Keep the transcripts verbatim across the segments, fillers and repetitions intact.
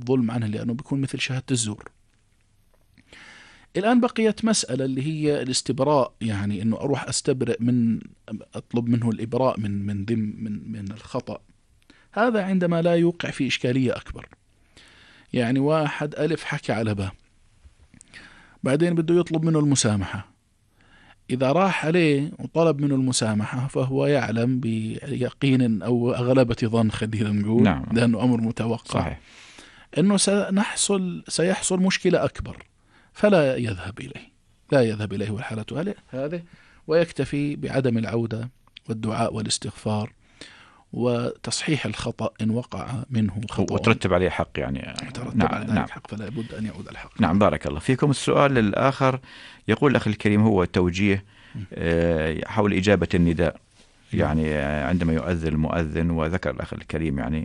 ظلم عنه، لأنه بيكون مثل شهادة الزور. الآن بقيت مسألة اللي هي الاستبراء، يعني أنه أروح أستبرئ من أطلب منه الإبراء من من ذم من من الخطأ. هذا عندما لا يوقع في إشكالية أكبر. يعني واحد ألف حكى على باء، بعدين بده يطلب منه المسامحة. إذا راح عليه وطلب منه المسامحة فهو يعلم بيقين أو أغلبة ظن، خلينا نقول، نعم. لأنه أمر متوقع، صحيح. أنه سنحصل سيحصل مشكلة أكبر، فلا يذهب إليه، لا يذهب إليه والحالة هذه، ويكتفي بعدم العودة والدعاء والاستغفار وتصحيح الخطأ إن وقع منه خطأ وترتب عليه حق، يعني ترتب نعم. على ذلك نعم. حق، فلا بد أن يعود الحق. نعم. بارك الله فيكم. السؤال الآخر يقول الأخ الكريم هو توجيه حول إجابة النداء، يعني عندما يؤذن المؤذن، وذكر الأخ الكريم يعني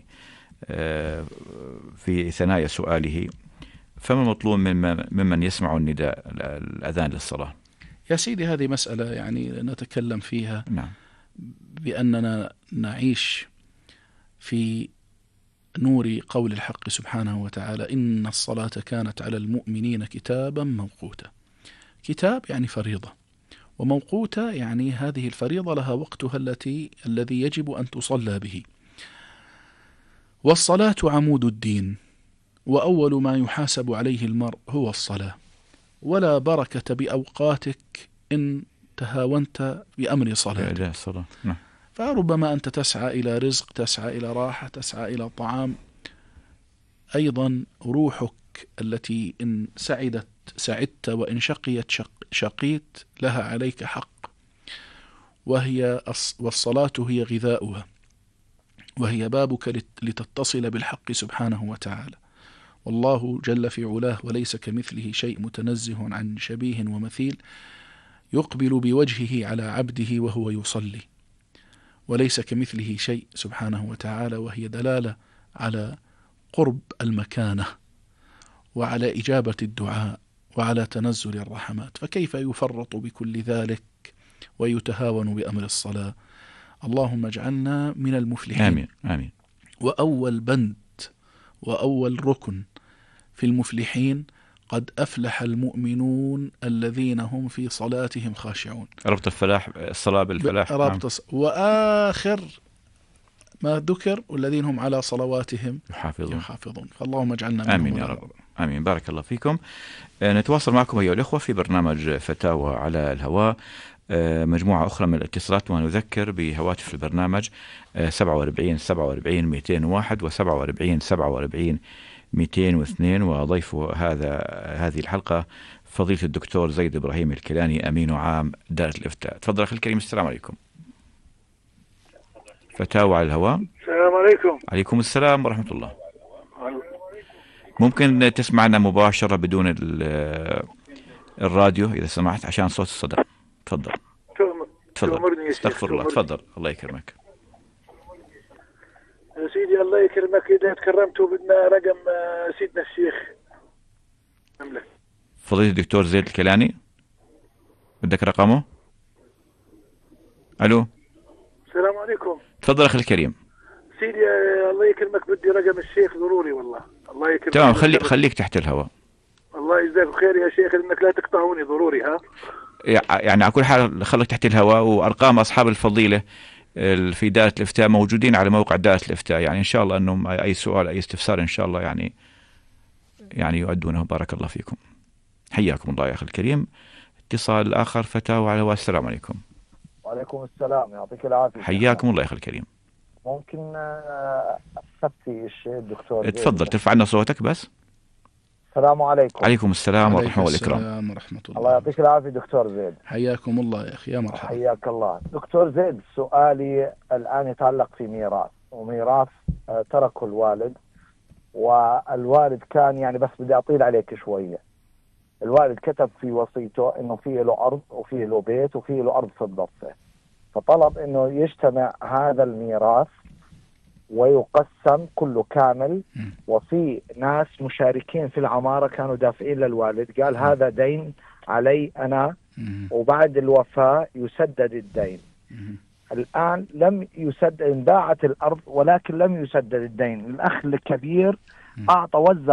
في ثنايا سؤاله، فما المطلوب ممن يسمع النداء الأذان للصلاة؟ يا سيدي هذه مسألة يعني نتكلم فيها. نعم. بأننا نعيش في نور قول الحق سبحانه وتعالى: إن الصلاة كانت على المؤمنين كتابا موقوتا. كتاب يعني فريضة، وموقوتا يعني هذه الفريضة لها وقتها التي الذي يجب أن تصلى به. والصلاة عمود الدين، وأول ما يحاسب عليه المرء هو الصلاة، ولا بركة بأوقاتك إن تهاونت بأمر صلاة. نعم. فربما أنت تسعى إلى رزق، تسعى إلى راحة، تسعى إلى طعام. أيضا روحك التي إن سعدت سعدت، وإن شقيت شق شقيت، لها عليك حق، وهي والصلاة هي غذاؤها، وهي بابك لتتصل بالحق سبحانه وتعالى. والله جل في علاه وليس كمثله شيء، متنزه عن شبيه ومثيل، يقبل بوجهه على عبده وهو يصلي، وليس كمثله شيء سبحانه وتعالى، وهي دلالة على قرب المكانة وعلى إجابة الدعاء وعلى تنزل الرحمات. فكيف يفرط بكل ذلك ويتهاون بأمر الصلاة؟ اللهم اجعلنا من المفلحين. آمين آمين. وأول بند وأول ركن في المفلحين: قد أفلح المؤمنون الذين هم في صلاتهم خاشعون. ربط الفلاح، الصلاة بالفلاح. ربط نعم. وآخر ما ذكر: والذين هم على صلواتهم يحافظون. يحافظون. فاللهم اجعلنا منهم. آمين يا رب. آمين. بارك الله فيكم. نتواصل معكم أيها الأخوة في برنامج فتاوى على الهواء، مجموعة أخرى من الاتصالات، ونذكر بهواتف البرنامج سبعة وأربعين سبعة وأربعين مئتين وواحد وسبعة وأربعين سبعة وأربعين مئتين واثنين، وضيف هذا هذه الحلقة فضيلة الدكتور زيد إبراهيم الكيلاني، أمين عام دائرة الإفتاء. تفضل أخي الكريم. السلام عليكم. فتاوى على الهواء. السلام عليكم. عليكم السلام ورحمة الله. ممكن تسمعنا مباشرة بدون الراديو إذا سمحت، عشان صوت الصدى. تفضل. تفضل. استغفر الله. تفضل. الله يكرمك يا سيدي. الله يكرمك. إذا تكرمتوا بدنا رقم سيدنا الشيخ. فضيلة الدكتور زيد الكيلاني، بدك رقمه؟ ألو. السلام عليكم. تفضل أخي الكريم. سيدي الله يكرمك، بدي رقم الشيخ ضروري والله. الله يكرمك. تمام. خلي خليك تحت الهواء. الله يجزاك خير يا شيخ، انك لا تقطعوني ضروري. ها يعني على كل حال خليك تحت الهواء. وأرقام أصحاب الفضيلة في دائرة الإفتاء موجودين على موقع دائرة الإفتاء، يعني إن شاء الله أنهم أي سؤال أي استفسار إن شاء الله يعني يعني يؤدونه. بارك الله فيكم. حياكم الله يا أخي الكريم. اتصال آخر، فتاوى على الهواء. السلام عليكم. وعليكم السلام، يعطيك العافية. حياكم الله يا أخي الكريم. ممكن أفتش الدكتور؟ تفضل. ترفع لنا صوتك بس. السلام عليكم. عليكم السلام ورحمة والإكرام. السلام ورحمة الله. الله يعطيك العافية دكتور زيد. حياكم الله يا أخي. يا مرحبا. حياك الله دكتور زيد. سؤالي الآن يتعلق في ميراث، وميراث تركه الوالد، والوالد كان يعني، بس بدي أطيل عليك شوية. الوالد كتب في وصيته إنه فيه له أرض وفيه له بيت وفيه له أرض في الضفة، فطلب إنه يجتمع هذا الميراث ويقسم كله كامل، وفي ناس مشاركين في العمارة كانوا دافعين للوالد، قال هذا دين علي أنا، وبعد الوفاة يسدد الدين. الآن لم يسدد، انباعت الأرض ولكن لم يسدد الدين. الأخ الكبير أعطى وزع